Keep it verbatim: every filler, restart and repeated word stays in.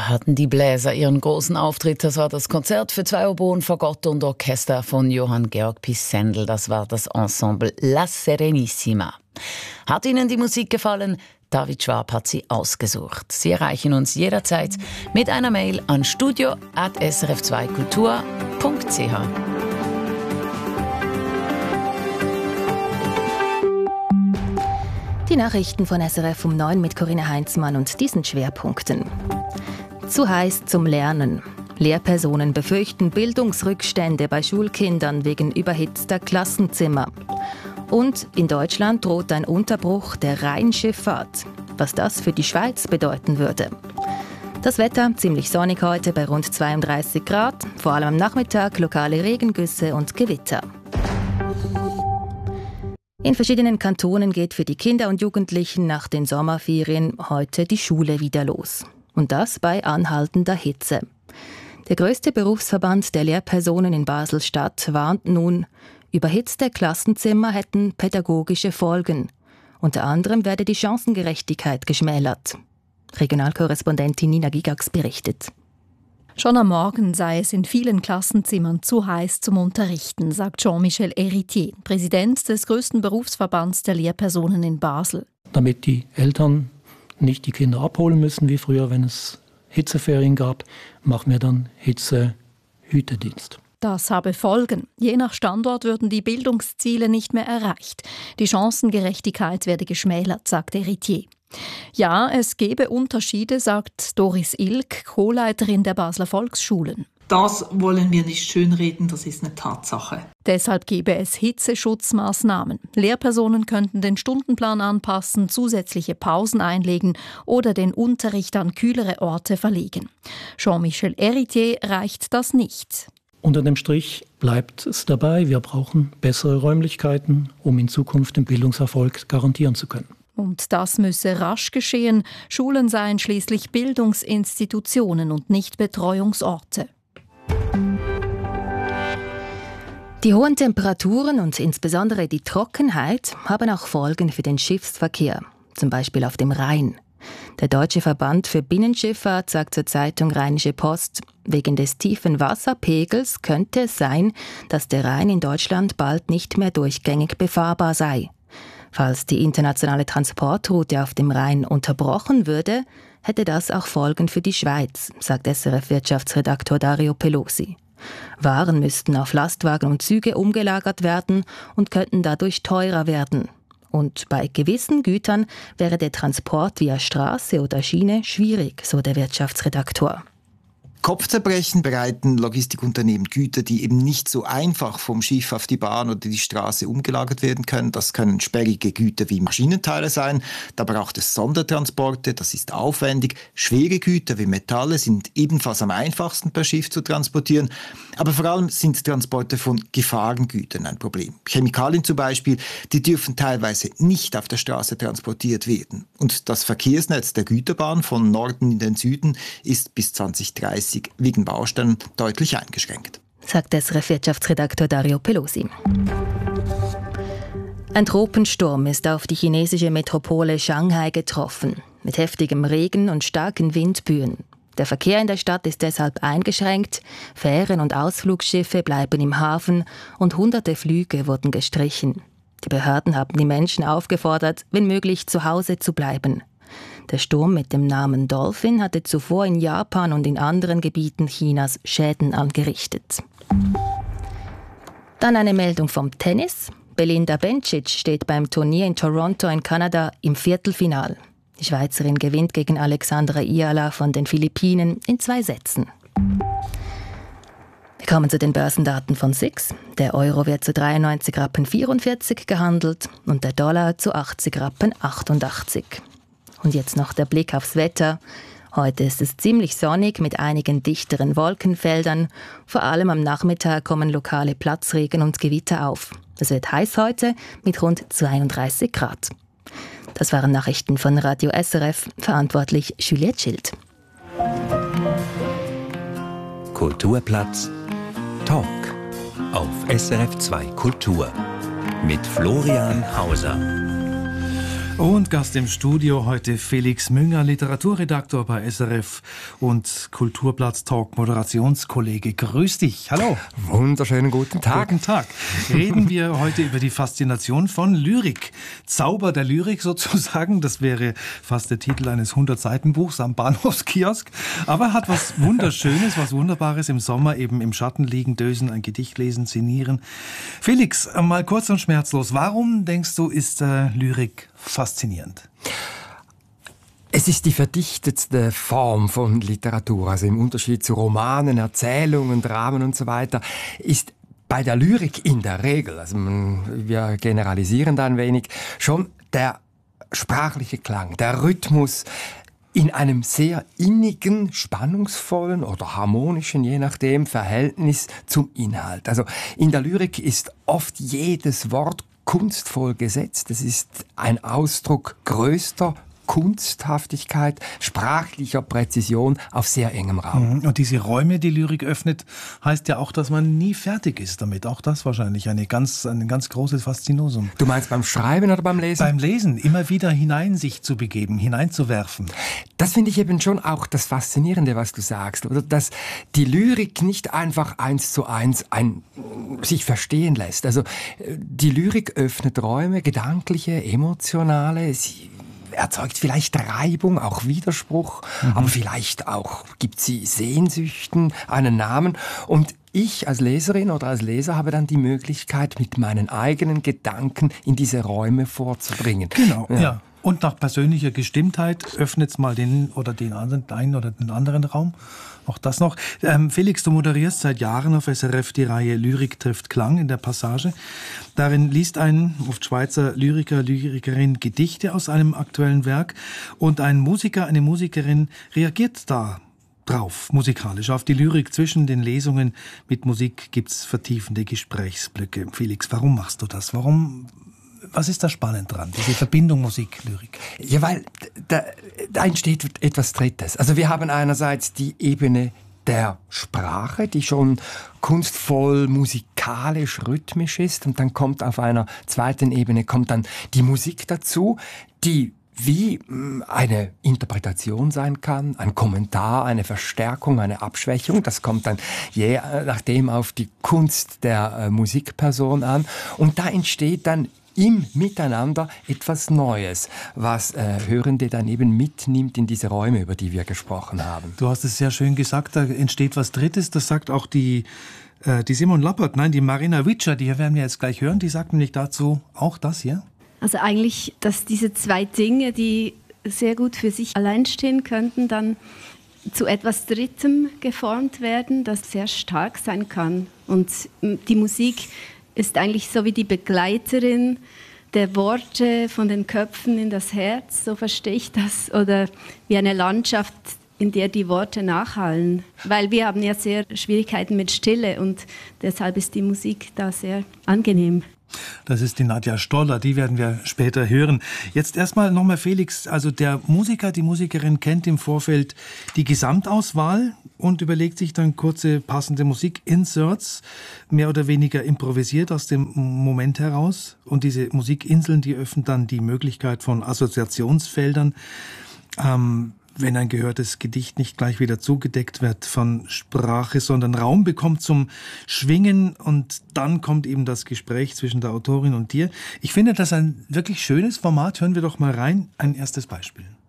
Da hatten die Bläser ihren großen Auftritt. Das war das Konzert für zwei Oboen, Fagott und Orchester von Johann Georg Pisendel. Das war das Ensemble La Serenissima. Hat Ihnen die Musik gefallen? David Schwab hat sie ausgesucht. Sie erreichen uns jederzeit mit einer Mail an studio at s r f zwei kultur punkt c h. Die Nachrichten von S R F um neun mit Corinna Heinzmann und diesen Schwerpunkten. Zu heiß zum Lernen. Lehrpersonen befürchten Bildungsrückstände bei Schulkindern wegen überhitzter Klassenzimmer. Und in Deutschland droht ein Unterbruch der Rheinschifffahrt. Was das für die Schweiz bedeuten würde. Das Wetter ziemlich sonnig heute bei rund zweiunddreißig Grad. Vor allem am Nachmittag lokale Regengüsse und Gewitter. In verschiedenen Kantonen geht für die Kinder und Jugendlichen nach den Sommerferien heute die Schule wieder los. Und das bei anhaltender Hitze. Der größte Berufsverband der Lehrpersonen in Basel-Stadt warnt nun, überhitzte Klassenzimmer hätten pädagogische Folgen. Unter anderem werde die Chancengerechtigkeit geschmälert. Regionalkorrespondentin Nina Gigax berichtet. Schon am Morgen sei es in vielen Klassenzimmern zu heiß zum Unterrichten, sagt Jean-Michel Héritier, Präsident des größten Berufsverbands der Lehrpersonen in Basel. Damit die Eltern nicht die Kinder abholen müssen, wie früher, wenn es Hitzeferien gab, machen wir dann Hitzehütedienst. Das habe Folgen. Je nach Standort würden die Bildungsziele nicht mehr erreicht. Die Chancengerechtigkeit werde geschmälert, sagt Héritier. Ja, es gebe Unterschiede, sagt Doris Ilk, Co-Leiterin der Basler Volksschulen. Das wollen wir nicht schönreden, das ist eine Tatsache. Deshalb gebe es Hitzeschutzmaßnahmen. Lehrpersonen könnten den Stundenplan anpassen, zusätzliche Pausen einlegen oder den Unterricht an kühlere Orte verlegen. Jean-Michel Héritier reicht das nicht. Unter dem Strich bleibt es dabei, wir brauchen bessere Räumlichkeiten, um in Zukunft den Bildungserfolg garantieren zu können. Und das müsse rasch geschehen. Schulen seien schließlich Bildungsinstitutionen und nicht Betreuungsorte. Die hohen Temperaturen und insbesondere die Trockenheit haben auch Folgen für den Schiffsverkehr, zum Beispiel auf dem Rhein. Der Deutsche Verband für Binnenschifffahrt sagt zur Zeitung Rheinische Post, wegen des tiefen Wasserpegels könnte es sein, dass der Rhein in Deutschland bald nicht mehr durchgängig befahrbar sei. Falls die internationale Transportroute auf dem Rhein unterbrochen würde, hätte das auch Folgen für die Schweiz, sagt S R F-Wirtschaftsredaktor Dario Pelosi. Waren müssten auf Lastwagen und Züge umgelagert werden und könnten dadurch teurer werden. Und bei gewissen Gütern wäre der Transport via Straße oder Schiene schwierig, so der Wirtschaftsredaktor. Kopfzerbrechen bereiten Logistikunternehmen Güter, die eben nicht so einfach vom Schiff auf die Bahn oder die Straße umgelagert werden können. Das können sperrige Güter wie Maschinenteile sein. Da braucht es Sondertransporte, das ist aufwendig. Schwere Güter wie Metalle sind ebenfalls am einfachsten per Schiff zu transportieren. Aber vor allem sind Transporte von Gefahrengütern ein Problem. Chemikalien zum Beispiel, die dürfen teilweise nicht auf der Straße transportiert werden. Und das Verkehrsnetz der Güterbahn von Norden in den Süden ist bis zwanzig dreißig wegen Baustellen deutlich eingeschränkt, sagt S R F-Wirtschaftsredaktor Dario Pelosi. Ein Tropensturm ist auf die chinesische Metropole Shanghai getroffen, mit heftigem Regen und starken Windböen. Der Verkehr in der Stadt ist deshalb eingeschränkt, Fähren und Ausflugsschiffe bleiben im Hafen und hunderte Flüge wurden gestrichen. Die Behörden haben die Menschen aufgefordert, wenn möglich zu Hause zu bleiben. Der Sturm mit dem Namen Dolphin hatte zuvor in Japan und in anderen Gebieten Chinas Schäden angerichtet. Dann eine Meldung vom Tennis. Belinda Bencic steht beim Turnier in Toronto in Kanada im Viertelfinal. Die Schweizerin gewinnt gegen Alexandra Iala von den Philippinen in zwei Sätzen. Wir kommen zu den Börsendaten von S I X. Der Euro wird zu dreiundneunzig Rappen vierundvierzig gehandelt und der Dollar zu achtzig Rappen achtundachtzig. Und jetzt noch der Blick aufs Wetter. Heute ist es ziemlich sonnig mit einigen dichteren Wolkenfeldern. Vor allem am Nachmittag kommen lokale Platzregen und Gewitter auf. Es wird heiß heute mit rund zweiunddreißig Grad. Das waren Nachrichten von Radio S R F, verantwortlich Juliette Schild. Kulturplatz Talk auf S R F zwei Kultur mit Florian Hauser. Und Gast im Studio heute Felix Münger, Literaturredaktor bei S R F und Kulturplatz-Talk Moderationskollege. Grüß dich, hallo. Wunderschönen guten Tag. Guten Tag. Reden wir heute über die Faszination von Lyrik. Zauber der Lyrik sozusagen, das wäre fast der Titel eines hundert-Seiten-Buchs am Bahnhofskiosk. Aber hat was Wunderschönes, was Wunderbares im Sommer, eben im Schatten liegen, dösen, ein Gedicht lesen, szenieren. Felix, mal kurz und schmerzlos, warum denkst du, ist äh, Lyrik faszinierend? Es ist die verdichtetste Form von Literatur, also im Unterschied zu Romanen, Erzählungen, Dramen und so weiter, ist bei der Lyrik in der Regel, also man, wir generalisieren da ein wenig, schon der sprachliche Klang, der Rhythmus in einem sehr innigen, spannungsvollen oder harmonischen, je nachdem, Verhältnis zum Inhalt. Also in der Lyrik ist oft jedes Wort kunstvoll gesetzt. Es ist ein Ausdruck größter Kunsthaftigkeit, sprachlicher Präzision auf sehr engem Raum. Und diese Räume, die Lyrik öffnet, heißt ja auch, dass man nie fertig ist damit. Auch das wahrscheinlich eine ganz, ein ganz großes Faszinosum. Du meinst beim Schreiben oder beim Lesen? Beim Lesen, immer wieder hinein sich zu begeben, hineinzuwerfen. Das finde ich eben schon auch das Faszinierende, was du sagst, oder? Dass die Lyrik nicht einfach eins zu eins ein, sich verstehen lässt. Also die Lyrik öffnet Räume, gedankliche, emotionale, sie erzeugt vielleicht Reibung, auch Widerspruch, mhm. aber vielleicht auch gibt sie Sehnsüchten einen Namen. Und ich als Leserin oder als Leser habe dann die Möglichkeit, mit meinen eigenen Gedanken in diese Räume vorzudringen. Genau, ja. ja. Und nach persönlicher Gestimmtheit öffnet es mal den oder den einen oder den anderen Raum. Auch das noch. Ähm, Felix, du moderierst seit Jahren auf S R F die Reihe Lyrik trifft Klang in der Passage. Darin liest ein oft Schweizer Lyriker, Lyrikerin Gedichte aus einem aktuellen Werk und ein Musiker, eine Musikerin reagiert da drauf, musikalisch. Auf die Lyrik zwischen den Lesungen mit Musik gibt's vertiefende Gesprächsblöcke. Felix, warum machst du das? Warum... Was ist da spannend dran, diese Verbindung Musik-Lyrik? Ja, weil da, da entsteht etwas Drittes. Also wir haben einerseits die Ebene der Sprache, die schon kunstvoll, musikalisch, rhythmisch ist. Und dann kommt auf einer zweiten Ebene kommt dann die Musik dazu, die wie eine Interpretation sein kann, ein Kommentar, eine Verstärkung, eine Abschwächung. Das kommt dann je nachdem auf die Kunst der äh, Musikperson an. Und da entsteht dann im Miteinander etwas Neues, was äh, Hörende dann eben mitnimmt in diese Räume, über die wir gesprochen haben. Du hast es sehr schön gesagt, da entsteht was Drittes, das sagt auch die, äh, die Simon Lappert, nein, die Marina Witscher, die werden wir jetzt gleich hören, die sagt nämlich dazu auch das hier. Also eigentlich, dass diese zwei Dinge, die sehr gut für sich allein stehen könnten, dann zu etwas Drittem geformt werden, das sehr stark sein kann. Und die Musik ist eigentlich so wie die Begleiterin der Worte von den Köpfen in das Herz, so verstehe ich das, oder wie eine Landschaft, in der die Worte nachhallen. Weil wir haben ja sehr Schwierigkeiten mit Stille und deshalb ist die Musik da sehr angenehm. Das ist die Nadja Stoller, die werden wir später hören. Jetzt erstmal nochmal Felix, also der Musiker, die Musikerin kennt im Vorfeld die Gesamtauswahl und überlegt sich dann kurze passende Musikinserts, mehr oder weniger improvisiert aus dem Moment heraus. Und diese Musikinseln, die öffnen dann die Möglichkeit von Assoziationsfeldern. Ähm, wenn ein gehörtes Gedicht nicht gleich wieder zugedeckt wird von Sprache, sondern Raum bekommt zum Schwingen und dann kommt eben das Gespräch zwischen der Autorin und dir. Ich finde das ein wirklich schönes Format. Hören wir doch mal rein. Ein erstes Beispiel.